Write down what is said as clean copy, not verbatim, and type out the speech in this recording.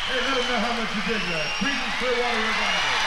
Hey, let them know how much you did that. Creedence Clearwater Revival.